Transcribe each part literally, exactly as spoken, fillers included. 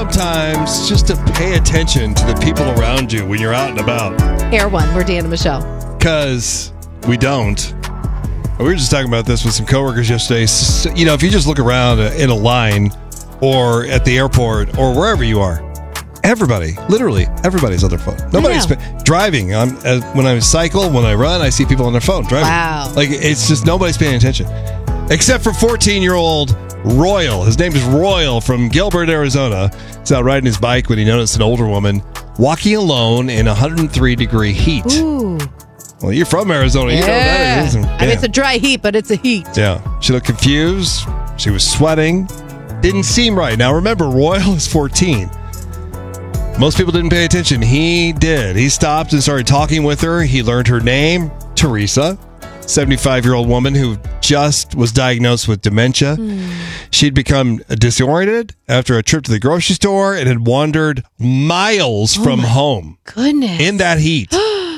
sometimes just to pay attention to the people around you when you're out and about. Air One, we're Dan and Michelle. Because we don't. We were just talking about this with some coworkers yesterday. So, you know, if you just look around in a line or at the airport or wherever you are, everybody, literally everybody's on their phone. Nobody's pa- driving. I'm, uh, when I cycle, when I run, I see people on their phone driving. Wow. Like, it's just nobody's paying attention. Except for fourteen-year-old Royal. His name is Royal from Gilbert, Arizona. He's out riding his bike when he noticed an older woman walking alone in one hundred three degree heat. Ooh. Well, you're from Arizona. You yeah. know that is. I mean, it's a dry heat, but it's a heat. Yeah. She looked confused. She was sweating. Didn't seem right. Now, remember, Royal is fourteen. Most people didn't pay attention. He did. He stopped and started talking with her. He learned her name, Teresa, seventy-five-year-old woman who just was diagnosed with dementia. Mm. She'd become disoriented after a trip to the grocery store and had wandered miles oh from home. Goodness. In that heat.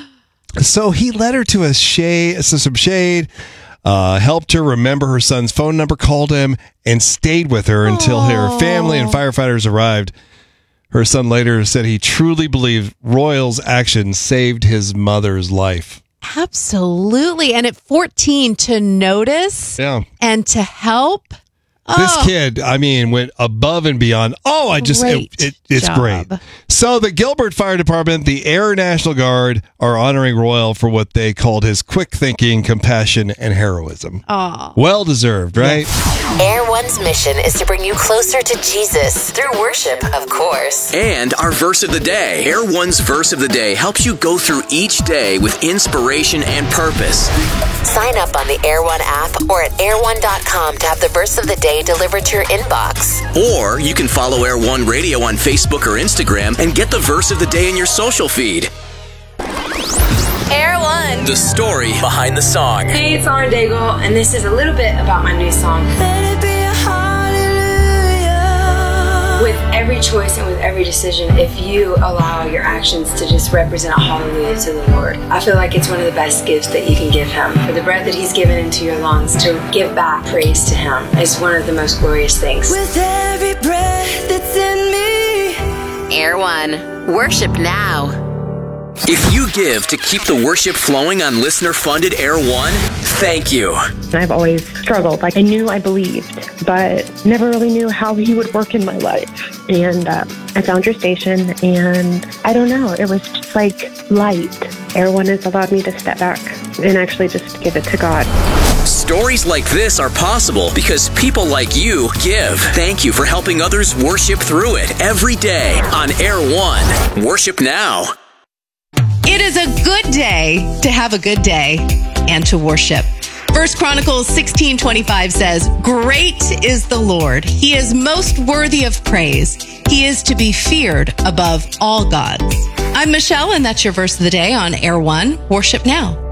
So he led her to a shade, some shade, uh, helped her remember her son's phone number, called him, and stayed with her until Aww. her family and firefighters arrived. Her son later said he truly believed Royal's actions saved his mother's life. Absolutely. And at fourteen, to notice yeah. and to help. This oh. kid, I mean, went above and beyond. Oh, I just, it, it, it's job. great. So the Gilbert Fire Department, the Air National Guard are honoring Royal for what they called his quick thinking, compassion, and heroism. Oh. Well deserved, right? Air One's mission is to bring you closer to Jesus through worship, of course. And our verse of the day. Air One's verse of the day helps you go through each day with inspiration and purpose. Sign up on the Air One app or at air one dot com to have the verse of the day delivered to your inbox. Or you can follow Air One Radio on Facebook or Instagram and get the verse of the day in your social feed. Air One. The story behind the song. Hey, it's Lauren Daigle, and this is a little bit about my new song. Let it be a hallelujah. With every choice and with every decision, if you allow your actions to just represent a hallelujah to the Lord, I feel like it's one of the best gifts that you can give Him. For the breath that He's given into your lungs, to give back praise to Him is one of the most glorious things. With every breath that's in me. Air One. Worship now. If you give to keep the worship flowing on listener-funded Air One, thank you. I've always struggled. Like, I knew I believed, but never really knew how He would work in my life. And uh, I found your station, and I don't know, it was just like light. Air One has allowed me to step back and actually just give it to God. Stories like this are possible because people like you give. Thank you for helping others worship through it every day on Air One. Worship now. It is a good day to have a good day and to worship. First Chronicles sixteen twenty-five says, "Great is the Lord. He is most worthy of praise. He is to be feared above all gods." I'm Michelle, and that's your verse of the day on Air One. Worship now.